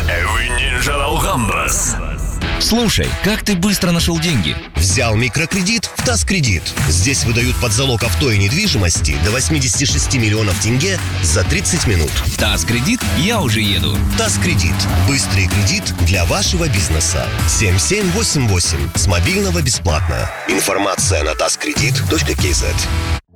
Вы Ninja Alhambras. Слушай, как ты быстро нашел деньги? Взял микрокредит в ТАСС-кредит. Здесь выдают под залог авто и недвижимости до 86 миллионов тенге за 30 минут. ТАСС-кредит, я уже еду. ТАСС-кредит. Быстрый кредит для вашего бизнеса. 7788. С мобильного бесплатно. Информация на tasskredit.kz.